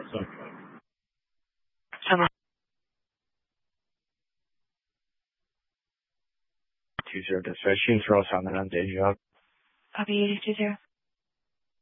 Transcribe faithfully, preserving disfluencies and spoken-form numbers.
Summer two zero dispatch, Ross, how may I update you? Copy eighty two zero.